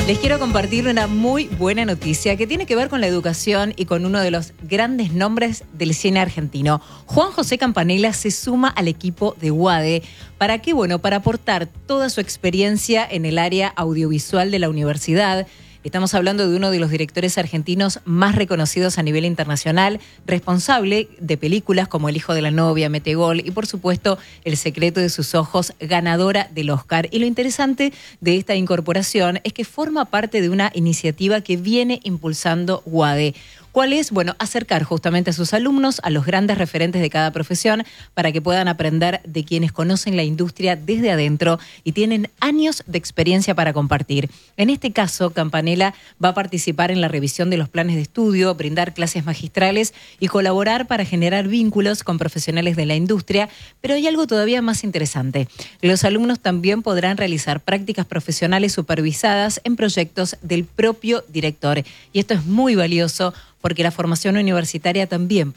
Les quiero compartir una muy buena noticia que tiene que ver con la educación y con uno de los grandes nombres del cine argentino. Juan José Campanella se suma al equipo de UADE. ¿Para qué? Bueno, para aportar toda su experiencia en el área audiovisual de la universidad. Estamos hablando de uno de los directores argentinos más reconocidos a nivel internacional, responsable de películas como El hijo de la novia, Metegol y por supuesto El secreto de sus ojos, ganadora del Oscar. Y lo interesante de esta incorporación es que forma parte de una iniciativa que viene impulsando UADE. ¿Cuál es? Bueno, acercar justamente a sus alumnos a los grandes referentes de cada profesión para que puedan aprender de quienes conocen la industria desde adentro y tienen años de experiencia para compartir. En este caso, Campanella va a participar en la revisión de los planes de estudio, brindar clases magistrales y colaborar para generar vínculos con profesionales de la industria, pero hay algo todavía más interesante. Los alumnos también podrán realizar prácticas profesionales supervisadas en proyectos del propio director. Y esto es muy valioso porque la formación universitaria también